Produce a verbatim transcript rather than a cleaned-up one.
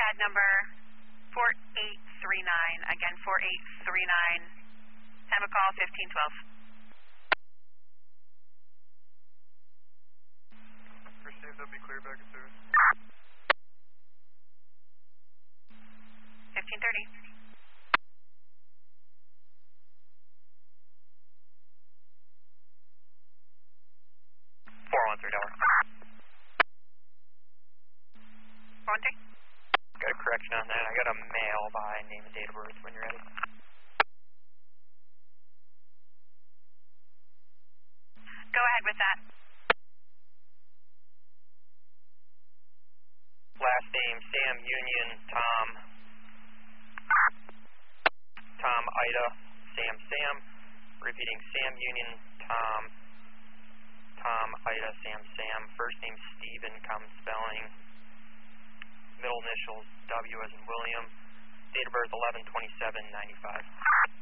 pad number four eight three nine. Again, four eight three nine. Time of call fifteen twelve. Received, that'll be clear back in service. fifteen thirty. four one three tower. four one three. Got a correction on that. I got a male by name and date of birth when you're ready. Go ahead with that. Last name Sam Union Tom. Tom Ida Sam Sam. Repeating Sam Union Tom. Tom Ida Sam Sam. First name Stephen, common spelling. Middle initials W as in William. Date of birth eleven twenty-seven ninety-five.